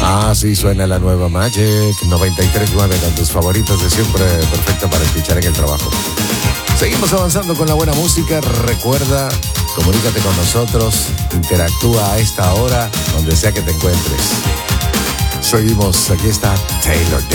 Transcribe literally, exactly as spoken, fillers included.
Ah, sí, suena la nueva Magic noventa y tres punto nueve con tus favoritos de siempre, perfecto para escuchar en el trabajo. Seguimos avanzando con la buena música. Recuerda, comunícate con nosotros, interactúa a esta hora, donde sea que te encuentres. Seguimos, aquí está Taylor Day.